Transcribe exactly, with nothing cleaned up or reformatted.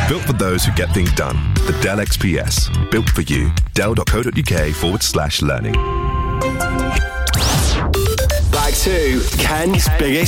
Built for those who get things done. The Dell X P S. Built for you. Dell.co.uk forward slash learning. Back to Ken's biggest